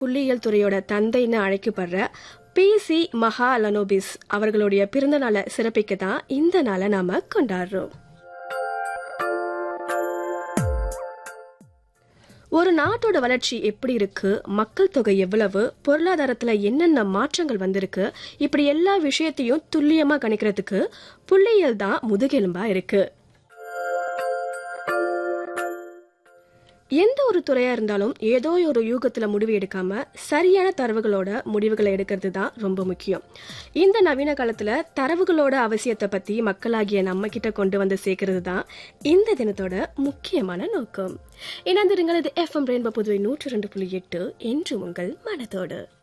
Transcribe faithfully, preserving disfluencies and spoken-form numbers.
புள்ளியியல் துறையோட தந்தைன்னு அழைக்கப்படுற B C Mahalanobis அவர்களுடைய பிறந்த நாளை சிறப்பிக்க தான் இந்த நாளை நாம கொண்டாடுறோம். ஒரு நாட்டோட வளர்ச்சி எப்படி இருக்கு, மக்கள் தொகை எவ்வளவு, பொருளாதாரத்துல என்னென்ன மாற்றங்கள் வந்திருக்கு, இப்படி எல்லா விஷயத்தையும் துல்லியமா கணிக்கிறதுக்கு புள்ளியியல் தான் முதுகெலும்பா இருக்கு. எந்த ஒரு துறையா இருந்தாலும் ஏதோ ஒரு யூகத்துல முடிவு எடுக்காம சரியான தரவுகளோட முடிவுகளை எடுக்கிறது தான் ரொம்ப முக்கியம். இந்த நவீன காலத்துல தரவுகளோட அவசியத்தை பத்தி மக்களாகிய நம்ம கிட்ட கொண்டு வந்து சேர்க்கிறது தான் இந்த தினத்தோட முக்கியமான நோக்கம். இணைந்திருங்கள். இது எஃப் எம் ரெயின்போ புதுவை நூற்றி ரெண்டு புள்ளி எட்டு என்று உங்கள் மனதோடு.